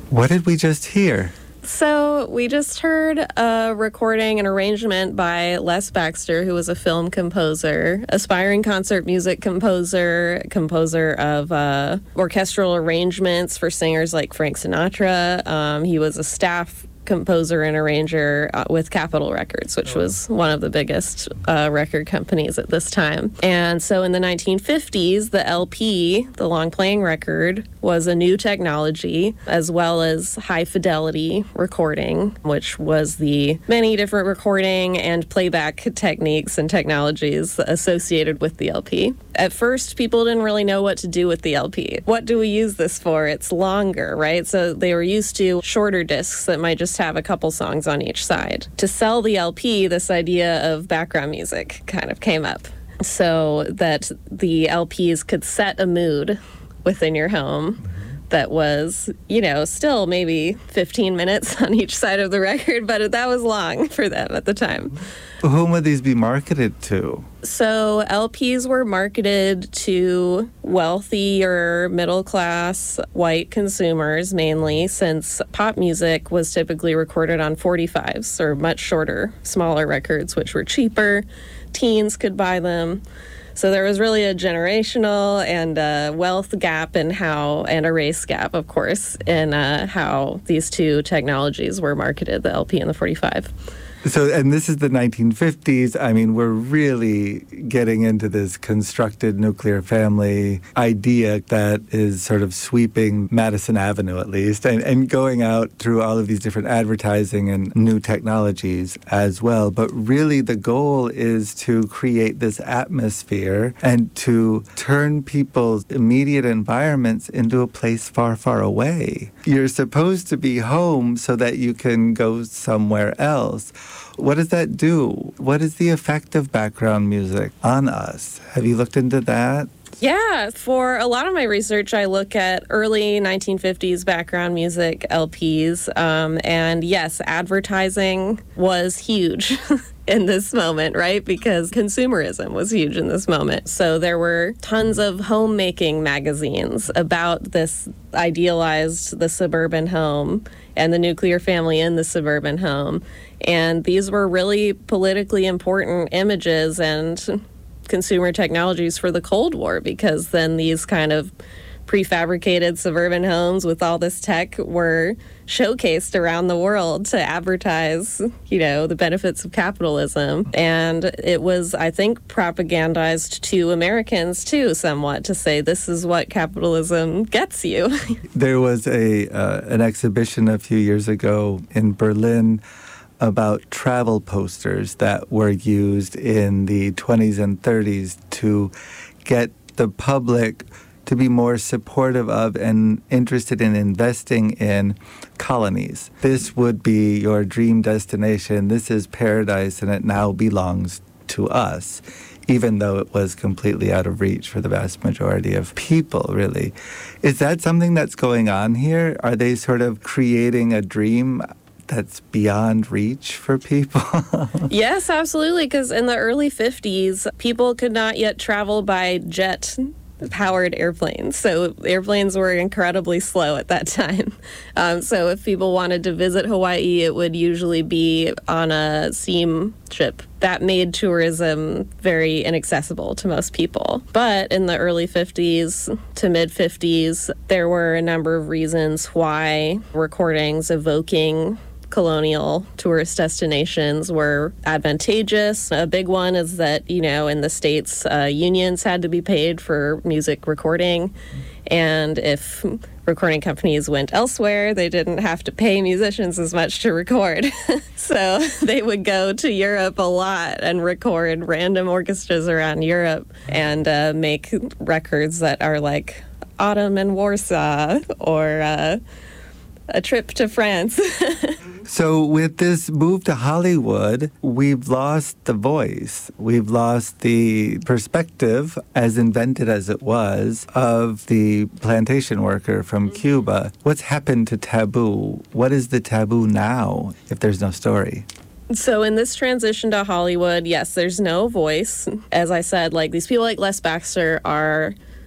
What did we just hear? So we just heard a recording and arrangement by Les Baxter, who was a film composer, aspiring concert music composer, composer of orchestral arrangements for singers like Frank Sinatra. He was a staff composer and arranger with Capitol Records, which was one of the biggest record companies at this time. And so in the 1950s, the LP, the long playing record, was a new technology, as well as high fidelity recording, which was the many different recording and playback techniques and technologies associated with the LP. At first, people didn't really know what to do with the LP. What do we use this for? It's longer, right? So they were used to shorter discs that might just have a couple songs on each side. To sell the LP, this idea of background music kind of came up, so that the LPs could set a mood within your home that was, still maybe 15 minutes on each side of the record, but that was long for them at the time. Whom would these be marketed to? So LPs were marketed to wealthy or middle-class white consumers mainly, since pop music was typically recorded on 45s, or much shorter, smaller records, which were cheaper. Teens could buy them. So there was really a generational and a wealth gap and a race gap, of course, in how these two technologies were marketed, the LP and the 45. So, and this is the 1950s. I mean, we're really getting into this constructed nuclear family idea that is sort of sweeping Madison Avenue, at least, and going out through all of these different advertising and new technologies as well. But really, the goal is to create this atmosphere and to turn people's immediate environments into a place far, far away. You're supposed to be home so that you can go somewhere else. What does that do? What is the effect of background music on us? Have you looked into that? Yeah, for a lot of my research, I look at early 1950s background music LPs. And yes, advertising was huge in this moment, right? Because consumerism was huge in this moment. So there were tons of homemaking magazines about this idealized, the suburban home and the nuclear family in the suburban home. And these were really politically important images and consumer technologies for the Cold War, because then these kind of prefabricated suburban homes with all this tech were showcased around the world to advertise, the benefits of capitalism. And it was, I think, propagandized to Americans, too, somewhat, to say this is what capitalism gets you. There was an exhibition a few years ago in Berlin about travel posters that were used in the 20s and 30s to get the public to be more supportive of and interested in investing in colonies. This would be your dream destination. This is paradise, and it now belongs to us, even though it was completely out of reach for the vast majority of people, really. Is that something that's going on here? Are they sort of creating a dream that's beyond reach for people? Yes, absolutely, because in the early 50s, people could not yet travel by jet-powered airplanes. So airplanes were incredibly slow at that time. So if people wanted to visit Hawaii, it would usually be on a steamship. That made tourism very inaccessible to most people. But in the early 50s to mid-50s, there were a number of reasons why recordings evoking colonial tourist destinations were advantageous. A big one is that, in the States, unions had to be paid for music recording. And if recording companies went elsewhere, they didn't have to pay musicians as much to record. So they would go to Europe a lot and record random orchestras around Europe and make records that are like Autumn in Warsaw or a trip to France. So with this move to Hollywood, we've lost the voice. We've lost the perspective, as invented as it was, of the plantation worker from Cuba. What's happened to taboo? What is the taboo now if there's no story? So in this transition to Hollywood, yes, there's no voice. As I said, these people like Les Baxter are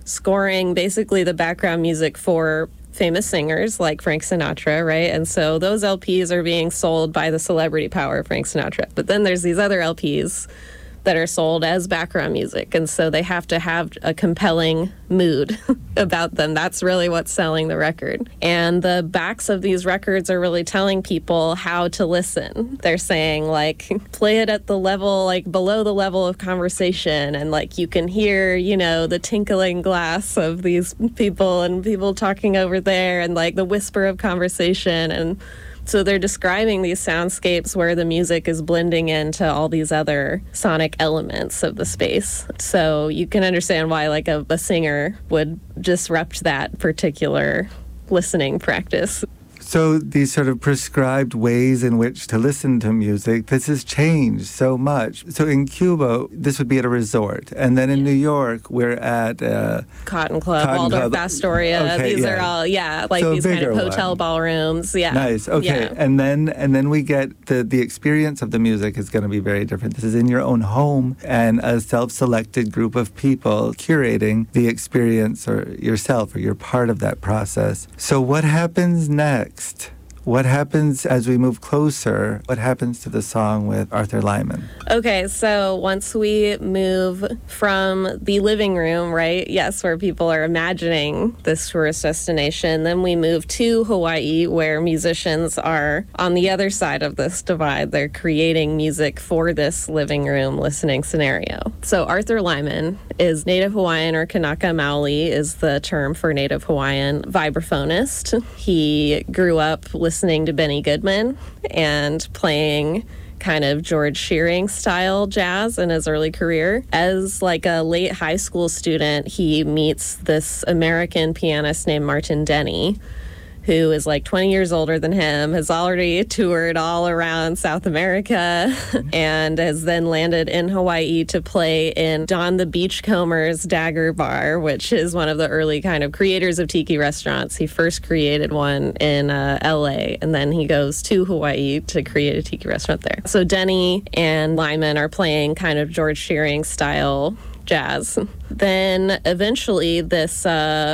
scoring basically the background music for famous singers like Frank Sinatra, right? And so those LPs are being sold by the celebrity power of Frank Sinatra. But then there's these other LPs that are sold as background music. And so they have to have a compelling mood about them. That's really what's selling the record. And the backs of these records are really telling people how to listen. They're saying, like, play it at the level, like, below the level of conversation. And, like, you can hear, you know, the tinkling glass of these people and people talking over there and, like, the whisper of conversation. And so they're describing these soundscapes where the music is blending into all these other sonic elements of the space. So you can understand why, like, a singer would disrupt that particular listening practice. So these sort of prescribed ways in which to listen to music, this has changed so much. So in Cuba, this would be at a resort. And then in New York, we're at Cotton Club, Waldorf Astoria. Okay, these are all, like so these kind of hotel one. Ballrooms. Yeah. Nice. Okay. Yeah. And then we get the experience of the music is going to be very different. This is in your own home and a self-selected group of people curating the experience or yourself, or you're part of that process. So what happens next? What happens as we move closer? What happens to the song with Arthur Lyman? Okay, so once we move from the living room, right, yes, where people are imagining this tourist destination, then we move to Hawaii, where musicians are on the other side of this divide. They're creating music for this living room listening scenario. So Arthur Lyman is Native Hawaiian, or Kanaka Maoli is the term for Native Hawaiian, vibraphonist. He grew up listening to Benny Goodman and playing kind of George Shearing style jazz in his early career. As like a late high school student, he meets this American pianist named Martin Denny, who is like 20 years older than him, has already toured all around South America, and has then landed in Hawaii to play in Don the Beachcomber's Dagger Bar, which is one of the early kind of creators of tiki restaurants. He first created one in LA, and then he goes to Hawaii to create a tiki restaurant there. So Denny and Lyman are playing kind of George Shearing style jazz. Then eventually this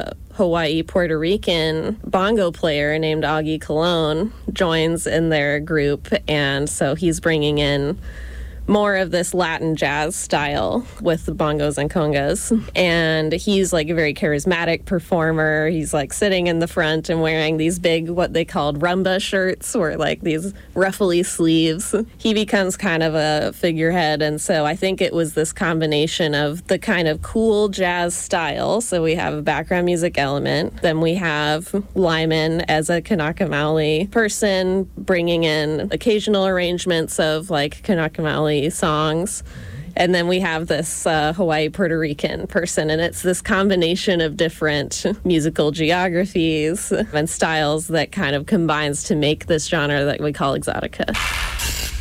Hawaii Puerto Rican bongo player named Augie Colon joins in their group, and so he's bringing in more of this Latin jazz style with the bongos and congas. And he's like a very charismatic performer. He's like sitting in the front and wearing these big, what they called rumba shirts, or like these ruffly sleeves. He becomes kind of a figurehead. And so I think it was this combination of the kind of cool jazz style. So we have a background music element. Then we have Lyman as a Kanaka Maoli person, bringing in occasional arrangements of like Kanaka Maoli songs. And then we have this Hawaii Puerto Rican person, and it's this combination of different musical geographies and styles that kind of combines to make this genre that we call exotica.